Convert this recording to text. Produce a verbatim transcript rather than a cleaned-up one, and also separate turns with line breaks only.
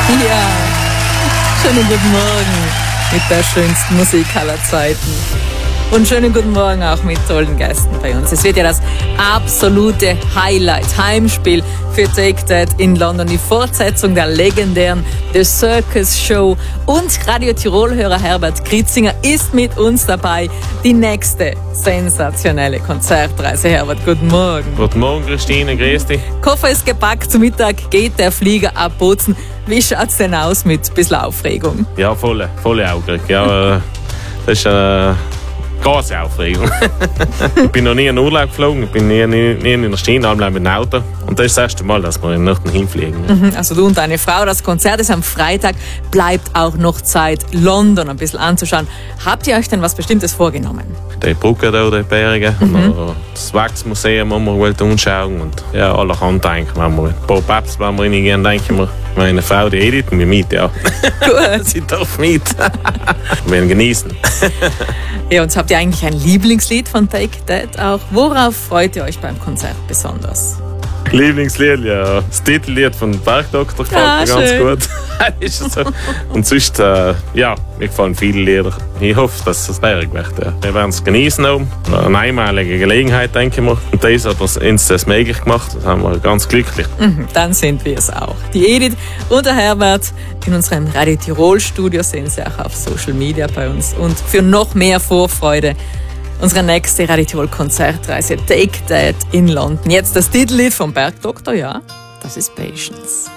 Ja, schönen guten Morgen mit der schönsten Musik aller Zeiten. Und schönen guten Morgen auch mit tollen Gästen bei uns. Es wird ja das absolute Highlight, Heimspiel für Take That in London. Die Fortsetzung der legendären The Circus Show. Und Radio Tirol-Hörer Herbert Kritzinger ist mit uns dabei. Die nächste sensationelle Konzertreise. Herbert, guten Morgen.
Guten Morgen, Christine, grüß dich.
Koffer ist gepackt, zum Mittag geht der Flieger ab Bozen. Wie schaut's denn aus mit ein bisschen Aufregung?
Ja, volle, volle Augen. Ja, das ist eine äh, große Aufregung. Ich bin noch nie in Urlaub geflogen, ich bin nie, nie, nie in der Schiene, allein mit dem Auto. Und das ist das erste Mal, dass wir in Norden hinfliegen.
Mhm, also du und deine Frau, das Konzert ist am Freitag, bleibt auch noch Zeit, London ein bisschen anzuschauen. Habt ihr euch denn was Bestimmtes vorgenommen?
Die Brücke da, die Berge, mhm. und das Wachsmuseum wollen wir wollen anschauen und ja, allerhand denken wir. Ein paar Pubs wollen wir reingehen, denken wir. Meine Frau, die Edith, wir mieten ja.
Gut.
Sie darf mit. Wir werden genießen.
Ja, und habt ihr eigentlich ein Lieblingslied von Take That auch? Worauf freut ihr euch beim Konzert besonders?
Lieblingslied, ja. Das Titellied von Bergdoktor gefällt
ah,
mir ganz
schön.
gut. Ist so. Und sonst, äh, ja, mir gefallen viele Lieder. Ich hoffe, dass es Berg wird. Ja. Wir werden es genießen. Auch. Eine einmalige Gelegenheit, denke ich mir. Und das hat uns das möglich gemacht. Das haben wir ganz glücklich.
Mhm, dann sind wir es auch. Die Edith und der Herbert in unserem Radio Tirol Studio sehen Sie auch auf Social Media bei uns. Und für noch mehr Vorfreude unsere nächste Radio Tirol Konzertreise Take That in London. Jetzt das Titellied vom Bergdoktor, ja, das ist Patience.